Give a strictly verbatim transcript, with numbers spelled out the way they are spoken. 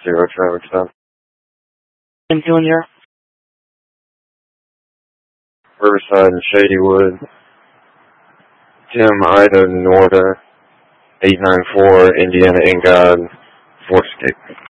Zero traffic stop. I'm doing here. Riverside and Shadywood. Tim Ida Norda. eight nine four Indiana Ingod. Fortscape.